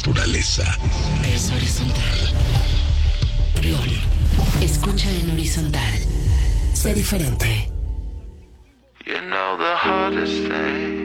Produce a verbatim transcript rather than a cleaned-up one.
naturaleza es horizontal. Riol, escucha en horizontal. Sé diferente. You know the hardest thing